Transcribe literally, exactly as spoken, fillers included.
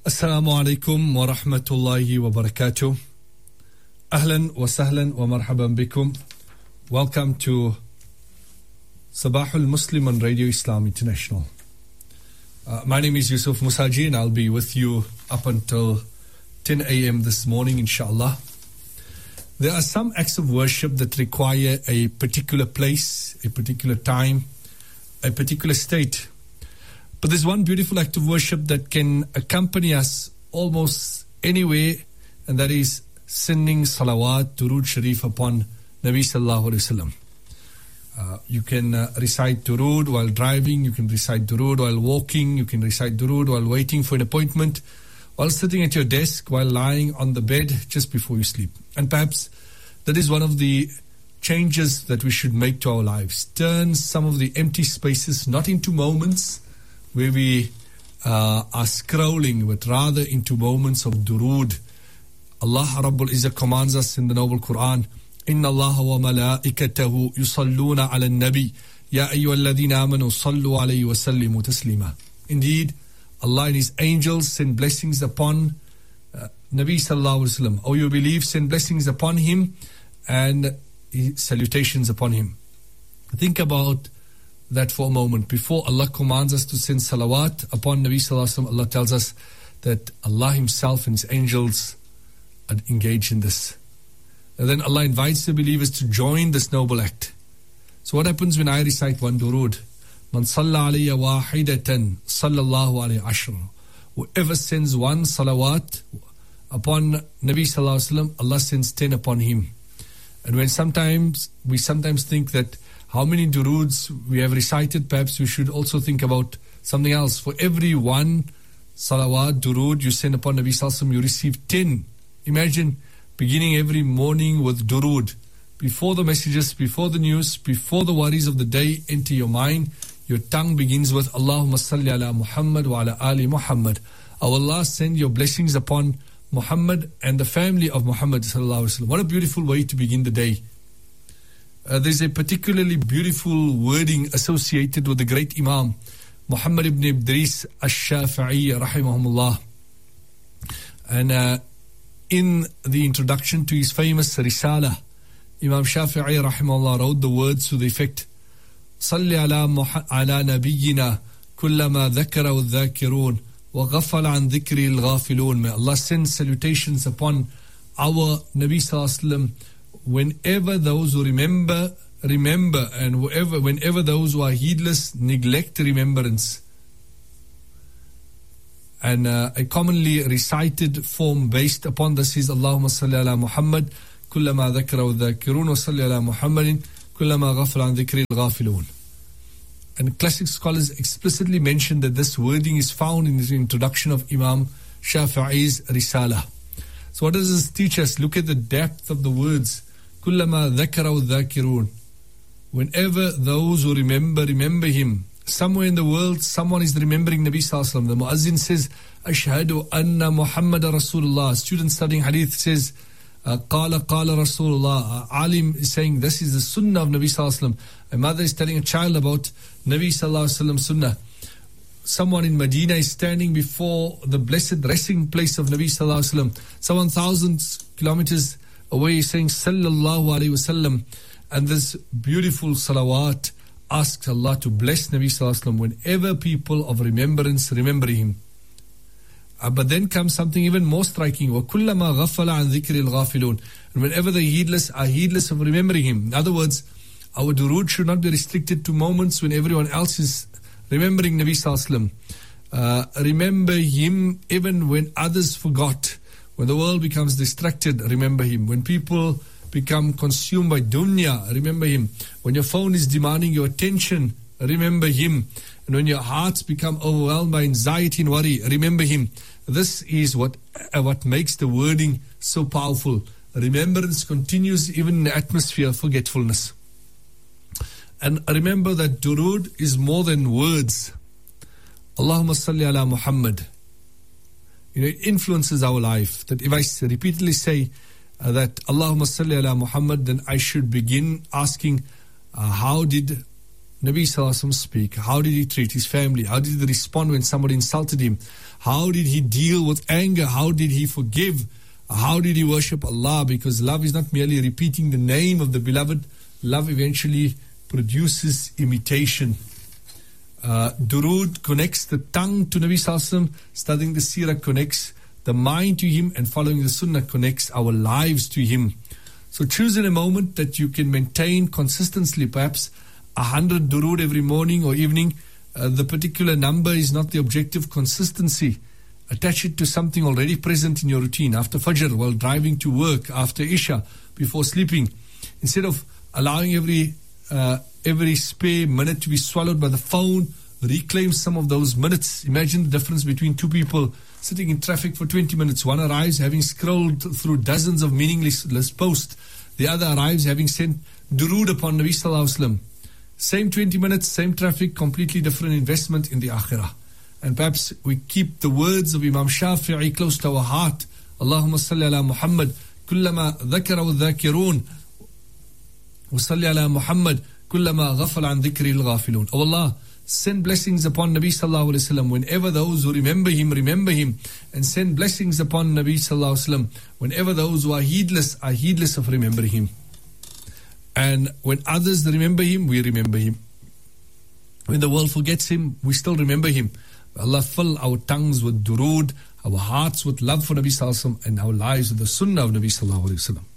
Assalamu alaikum wa rahmatullahi wa barakatuh. Ahlan wa sahlan wa marhaban bikum. Welcome to Sabahul Muslim on Radio Islam International. Uh, my name is Yusuf Musaji and I'll be with you up until ten a.m. this morning, inshallah. There are some acts of worship that require a particular place, a particular time, a particular state. But there's one beautiful act of worship that can accompany us almost anywhere, and that is sending salawat, durood sharif upon Nabi sallallahu alaihi wasallam. Uh, you can uh, recite durood while driving, you can recite durood while walking, you can recite durood while waiting for an appointment, while sitting at your desk, while lying on the bed just before you sleep. And perhaps that is one of the changes that we should make to our lives. Turn some of the empty spaces not into moments where we uh, are scrolling, but rather into moments of durood. Allah Rabbul Izzah commands us in the Noble Quran, Inna Allah wa malaikatahu yusalluna ala nabi, ya ayyuhalladhina amanu sallu alayhi wa sallimu taslima. Indeed, Allah and His angels send blessings upon uh, Nabi sallallahu alaihi wasallam. O you believe, send blessings upon him and salutations upon him. Think about that for a moment. Before Allah commands us to send salawat upon Nabi sallallahu alaihi wasallam, Allah tells us that Allah Himself and His angels are engaged in this. And then Allah invites the believers to join this noble act. So what happens when I recite one durood? Man salla alayya wahidatan sallallahu alayhi ashra. Whoever sends one salawat upon Nabi sallallahu alaihi wasallam, Allah sends ten upon him. And when sometimes we sometimes think that how many duroods we have recited, perhaps we should also think about something else. For every one salawat, durood you send upon Nabi sallallahu alaihi wasallam, you receive ten. Imagine beginning every morning with durood. Before the messages, before the news, before the worries of the day enter your mind, your tongue begins with Allahumma salli ala Muhammad wa ala ali Muhammad. O Allah, send your blessings upon Muhammad and the family of Muhammad sallallahu alaihi wasallam. What a beautiful way to begin the day. Uh, there's a particularly beautiful wording associated with the great Imam Muhammad ibn Idris al-Shafi'i rahimahumullah. And uh, in the introduction to his famous Risala, Imam Shafi'i rahimahullah wrote the words to the effect, Salli ala, ala nabiyyina kullama dhakara al-dhakirun wa ghafala an dhikri al-ghafilun. May Allah send salutations upon our Nabi sallallahu alaihi wasallam whenever those who remember, remember, and whoever, whenever those who are heedless, neglect remembrance. And uh, a commonly recited form based upon this is Allahumma salli ala Muhammad, kullama dhakara wa dhakirun, wa salli ala Muhammadin, kullama ghafala an dhikri al-ghafilun. And classic scholars explicitly mention that this wording is found in the introduction of Imam Shafi'i's Risala. So what does this teach us? Look at the depth of the words. Kullama dhakara dhakirun. Whenever those who remember, remember him. Somewhere in the world, someone is remembering Nabi sallallahu alaihi wasallam. The muazzin says, Ashhadu anna Muhammada Rasulullah. Student studying hadith says, Qala qala Rasulullah. Alim is saying, this is the sunnah of Nabi sallallahu alaihi wasallam. A mother is telling a child about Nabi sallallahu alaihi wasallam sunnah. Someone in Medina is standing before the blessed resting place of Nabi sallallahu alaihi wasallam. Someone thousands kilometers away is saying sallallahu alaihi wasallam, and this beautiful salawat asks Allah to bless Nabi sallallahu alaihi wasallam whenever people of remembrance remember him. Uh, but then comes something even more striking. وَكُلَّمَا غَفَّلَ عَنْ ذِكْرِ الْغَافِلُونَ. And whenever the heedless are heedless of remembering him. In other words, our durood should not be restricted to moments when everyone else is remembering Nabi sallallahu alaihi wasallam. Uh, remember him even when others forgot. When the world becomes distracted, remember him. When people become consumed by dunya, remember him. When your phone is demanding your attention, remember him. And when your hearts become overwhelmed by anxiety and worry, remember him. This is what uh, what makes the wording so powerful. Remembrance continues even in the atmosphere of forgetfulness. And remember that durood is more than words. Allahumma salli ala Muhammad. You know, it influences our life. That if I repeatedly say uh, that Allahumma salli ala Muhammad, then I should begin asking, uh, how did Nabi Sallallahu Alaihi Wasallam speak? How did he treat his family? How did he respond when somebody insulted him? How did he deal with anger? How did he forgive? How did he worship Allah? Because love is not merely repeating the name of the beloved. Love eventually produces imitation. Uh, Durood connects the tongue to Nabi Sallallahu Alaihi Wasallam. Studying the Seerah connects the mind to him, and following the Sunnah connects our lives to him. So choose in a moment that you can maintain consistently, perhaps a hundred durood every morning or evening. Uh, the particular number is not the objective. Consistency. Attach it to something already present in your routine. After Fajr, while driving to work, after Isha, before sleeping. Instead of allowing every uh, every spare minute to be swallowed by the phone, reclaim some of those minutes. Imagine the difference between two people sitting in traffic for twenty minutes. One arrives having scrolled through dozens of meaningless posts. The other arrives having sent durood upon Nabi Sallallahu Alaihi Wasallam. Same twenty minutes, same traffic, completely different investment in the akhirah. And perhaps we keep the words of Imam Shafi'i close to our heart. Allahumma salli ala Muhammad kullama dhakara wa dhakirun wa salli ala Muhammad kullama ghafala an dhikri al-ghafilun. Oh Allah, send blessings upon Nabi Sallallahu Alaihi Wasallam whenever those who remember him, remember him. And send blessings upon Nabi Sallallahu Alaihi Wasallam whenever those who are heedless, are heedless of remembering him. And when others remember him, we remember him. When the world forgets him, we still remember him. Allah fill our tongues with durood, our hearts with love for Nabi Sallallahu Alaihi Wasallam, and our lives with the Sunnah of Nabi Sallallahu Alaihi Wasallam.